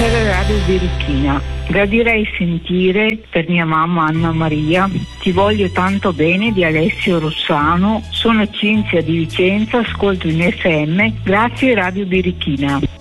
Buonasera Radio Birichina. Gradirei sentire per mia mamma Anna Maria Ti voglio tanto bene di Alessio Rossano. Sono Cinzia di Vicenza, ascolto in FM. Grazie Radio Birichina.